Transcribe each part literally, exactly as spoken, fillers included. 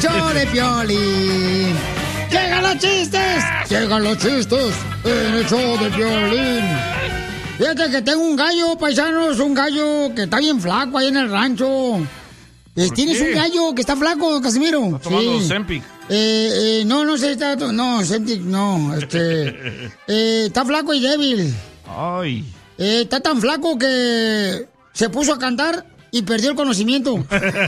show de Piolín. ¡Llegan los chistes! ¡Llegan los chistes en el show de Piolín! Fíjate que tengo un gallo, paisanos, un gallo que está bien flaco ahí en el rancho. Eh, ¿Tienes qué? un gallo que está flaco, Casimiro? ¿Está tomando Sí. Zempic? Eh, eh, no, no sé, está... No, Zempic, no, este... eh, está flaco y débil. Ay. Eh, está tan flaco que se puso a cantar y perdió el conocimiento.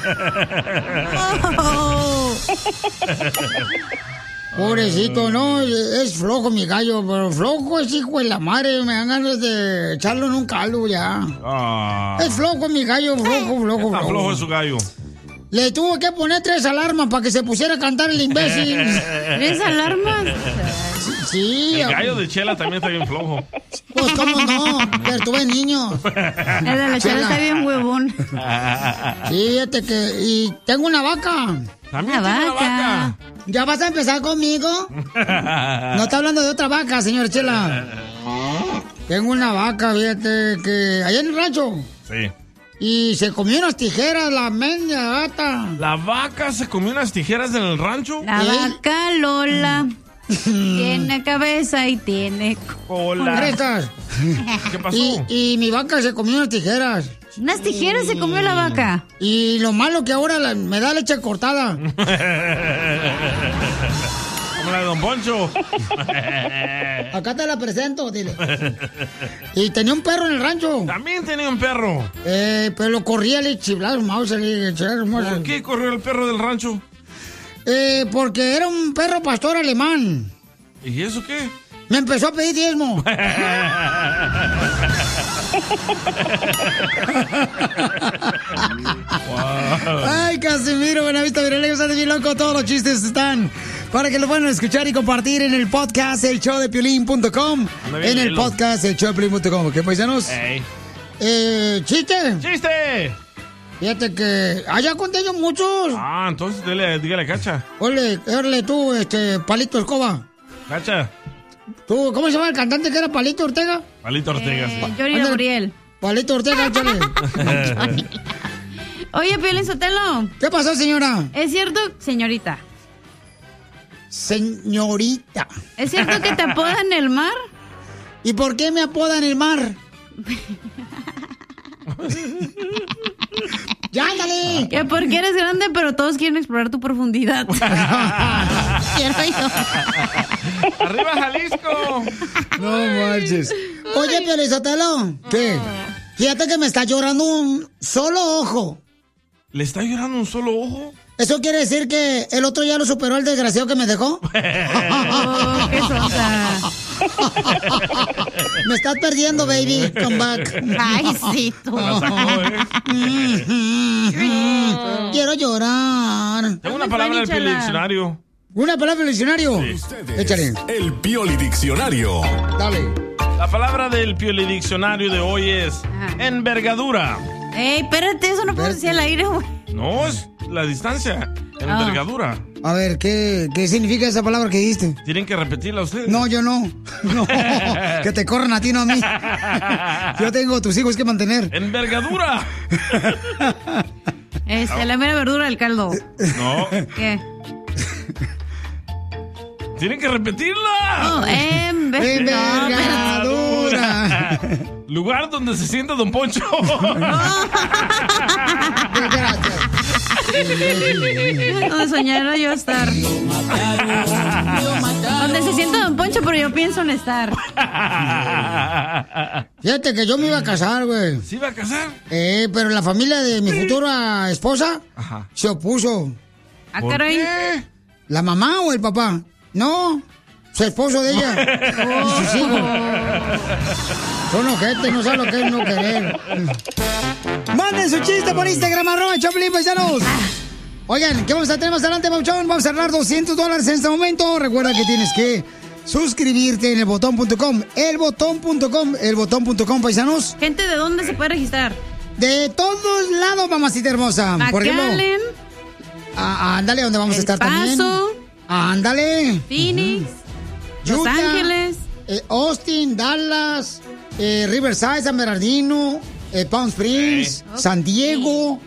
Pobrecito, no, es flojo mi gallo, pero flojo es hijo de la madre, me dan ganas de echarlo en un caldo ya. Ah. Es flojo mi gallo, flojo, flojo, Está flojo. flojo es su gallo. Le tuvo que poner tres alarmas para que se pusiera a cantar el imbécil. ¿Tres alarmas? Sí. El gallo de Chela también está bien flojo. Pues cómo no, pero tuve niños. El de la chela está bien huevón. Sí, fíjate que... Y tengo una vaca. También Una tiene una vaca. vaca. ¿Ya vas a empezar conmigo? No está hablando de otra vaca, señor Chela. Tengo una vaca, fíjate, que allá en el rancho. Sí. Y se comió unas tijeras, la mendia gata. ¿La vaca se comió unas tijeras en el rancho? La ¿Eh? vaca Lola tiene cabeza y tiene Hola. Crestas. ¿Qué pasó? Y, y mi vaca se comió unas tijeras. unas tijeras se comió la vaca. Y lo malo que ahora la- me da leche cortada. Como la de Don Poncho. Acá te la presento, dile. Y tenía un perro en el rancho. También tenía un perro. Eh, pero lo corría, le chiflaba, mouse, le echaba, mouse. ¿Por qué corrió el perro del rancho? Eh, porque era un perro pastor alemán. ¿Y eso qué? Me empezó a pedir diezmo. Ay, Casimiro, Buenavista, Virolego, sale bien loco. Todos los chistes están para que lo puedan escuchar y compartir en el podcast el show de piolín punto com. Anda bien En el hielo. podcast el show de piolín punto com. ¿Qué paisanos? Ey. Eh, ¿chiste? ¡Chiste! Fíjate que allá conté yo muchos. Ah, entonces dile, dígale, Cacha. Ole, ole tú, este, Palito Escoba. Cacha. ¿Tú, cómo se llama el cantante que era Palito Ortega? Palito Ortega. sí. Eh, Johnny Ándale. Gabriel. Palito Ortega, échale. Oye, Piolín Sotelo, ¿Qué pasó, señora? ¿es cierto, señorita? Señorita. ¿Es cierto que te apodan el mar? ¿Y por qué me apodan el mar? ¡Ya, ándale! Que porque eres grande, pero todos quieren explorar tu profundidad. Quiero yo. ¡Arriba, Jalisco! No manches. Oye, Piolizotelo. ¿Qué? Fíjate que me está llorando un solo ojo. ¿Le está llorando un solo ojo? ¿Eso quiere decir que el otro ya lo superó el desgraciado que me dejó? Oh, qué sonsa. Me estás perdiendo, baby. Come back. Ay, sí, tú. La sacó, ¿eh? Quiero llorar. Tengo una palabra del Chala. diccionario. ¿Una palabra del diccionario? Ustedes, Échale. el Pioli Diccionario. Dale. La palabra del Piolidiccionario de hoy es Ajá. envergadura. Ey, espérate, eso no puedo decir al aire, güey. No, es la distancia. Ah. Envergadura. A ver, ¿qué, ¿qué significa esa palabra que dijiste? Tienen que repetirla ustedes. No, yo no. No, que te corran a ti, no a mí. Yo tengo tus hijos que mantener. Envergadura. Este, la mera verdura del caldo. No, ¿Qué? tienen que repetirla. Oh, en vez- no, espérate. Envergadura. Lugar donde se sienta Don Poncho. Gracias. Donde soñara yo estar. Donde se sienta Don Poncho, pero yo pienso en estar. Fíjate que yo me iba a casar, güey. ¿Se iba a casar? Eh, pero la familia de mi futura esposa Ajá. se opuso. Ah, ¿Por caray. qué? ¿La mamá o el papá? No, su esposo de ella. Y sus hijos. Son ojetes, no saben lo que es no querer. Manden su chiste por Instagram, arroba Choplin, paisanos. Oigan, ¿qué vamos a tener más adelante, Pauchón? Vamos a ganar doscientos dólares en este momento. Recuerda que tienes que suscribirte en el botón punto com. El botón punto com, el botón punto com, paisanos. Gente, ¿de dónde se puede registrar? De todos lados, mamacita hermosa. Por ejemplo, McAllen, ah, ándale, donde vamos a El estar también. Paso. Ándale. Phoenix, Los Utah, Ángeles. eh, Austin, Dallas, eh, Riverside, San Bernardino, eh, Palm Springs, Ok. San Diego,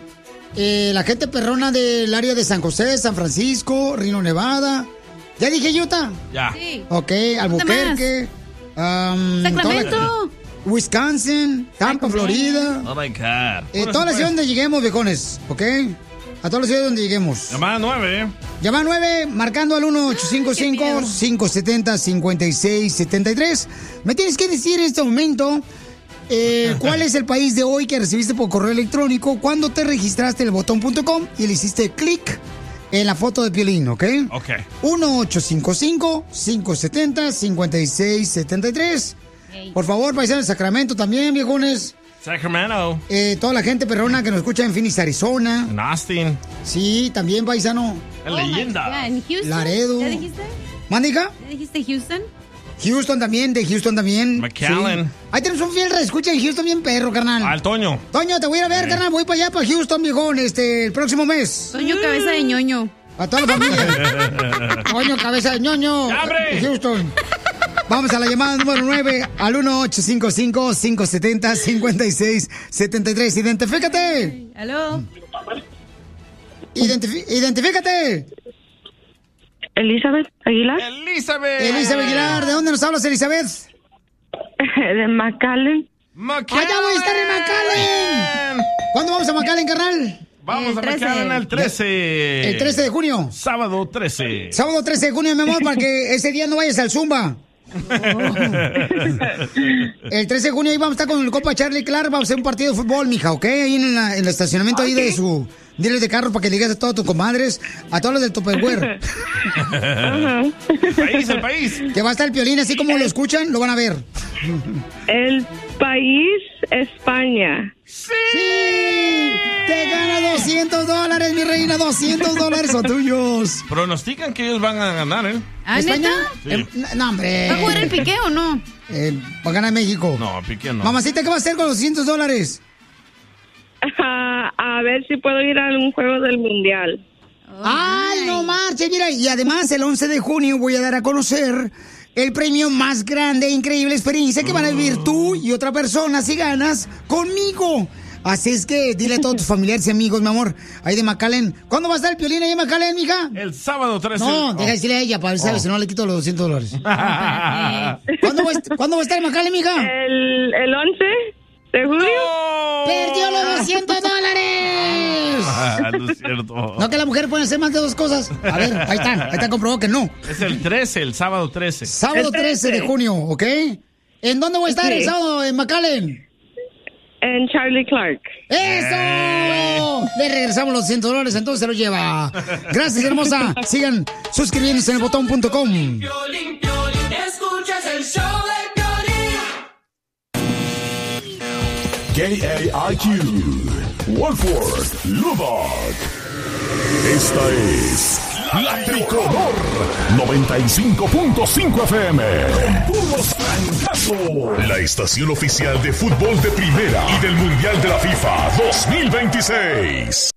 eh, la gente perrona del área de San José, San Francisco, Reno, Nevada. ¿Ya dije Utah? Ya. Sí. Ok, Albuquerque. Um, Sacramento. toda la- Wisconsin, Tampa, Florida. Oh my God. Eh, Bueno, todas las pues, ciudades donde lleguemos, viejones, ¿ok? A todas las ciudades donde lleguemos. Llamada nueve. Llama a nueve, marcando al uno ocho cinco cinco, cinco siete cero, cinco seis siete tres. Me tienes que decir en este momento eh, cuál es el país de hoy que recibiste por correo electrónico cuando te registraste en el botón punto com y le hiciste clic en la foto de Piolín, ¿ok? Ok. uno ocho cinco cinco, cinco siete cero, cinco seis siete tres. Por favor, paisanos de Sacramento también, viejones. Sacramento. Eh, toda la gente perrona que nos escucha en Phoenix, Arizona. En Austin. Sí, también, paisano. En Oh my leyenda. God, ¿en Houston? Laredo. ¿Ya dijiste? ¿Mándika? ¿Ya dijiste Houston? Houston también, de Houston también. McAllen. Sí. Ahí tenemos un fiel escucha en Houston bien perro, carnal. Al Toño. Toño, te voy a ir a ver, Sí. carnal. Voy para allá, para Houston, viejón, este, el próximo mes. Toño, cabeza de ñoño. A toda la familia. Toño, cabeza de ñoño. ¡Ya, hombre! De Houston. Vamos a la llamada número nueve al uno ocho cinco cinco, cinco siete cero, cinco seis siete tres. Identifícate. ¿Aló? Identifi- identifícate. Elizabeth Aguilar, Elizabeth. Elizabeth Aguilar, ¿de dónde nos hablas, Elizabeth? de McAllen. McAllen. ¡Allá voy a estar en McAllen! ¿Cuándo vamos a McAllen, carnal? Vamos El a trece. McAllen el trece. El trece de junio. Sábado trece. Sábado trece de junio, mi amor, para que ese día no vayas al Zumba. El trece de junio ahí vamos a estar con el compa Charlie Clark. Vamos a hacer un partido de fútbol, mija, ¿ok? Ahí en, la- en el estacionamiento ahí de su dealer de carros para que le digas a todos tus comadres, a todos los del Tupperware, El país, el país. que va a estar el Piolín, así como lo escuchan, lo van a ver. El país, España. ¡Sí! ¡Te gana doscientos dólares, mi reina! ¡doscientos dólares son tuyos! Pronostican que ellos van a ganar, ¿eh? ¿Ah, ¿España? neta? Eh, no, hombre. ¿Va a jugar el piqué o no? Eh, va a ganar México. No, Piqué no. Mamacita, ¿qué va a hacer con los doscientos dólares? Ah, a ver si puedo ir a un juego del mundial. ¡Ay, no marches! Mira, y además el once de junio voy a dar a conocer el premio más grande e increíble experiencia que van a vivir tú y otra persona si ganas conmigo. Así es que dile a todos tus familiares y amigos, mi amor, ahí de McAllen. ¿Cuándo va a estar el Piolín ahí en McAllen, mija? El sábado trece. No, Oh. deja de decirle a ella para ver Oh. si no le quito los doscientos dólares. ¿Cuándo va, a est- ¿Cuándo va a estar en McAllen, mija? El, el once de julio. ¡Oh! ¡Perdió los doscientos dólares! Ah, no es cierto. No que la mujer puede hacer más de dos cosas. A ver, ahí está, ahí está comprobado que no. Es el trece, el sábado trece. Sábado trece de junio, ¿ok? ¿En dónde voy a estar el Sí. sábado en McAllen? En Charlie Clark. ¡Eso! Le regresamos los cientos dólares, entonces se los lleva. Gracias, hermosa. Sigan suscribiéndose en el botón punto com. Piolín, Piolín, escuchas el show de Piolín. K A I Q, Wolford, Lubbock. Esta es La Tricolor noventa y cinco punto cinco F M. Con puros trancazos. La estación oficial de fútbol de primera y del Mundial de la FIFA dos mil veintiséis.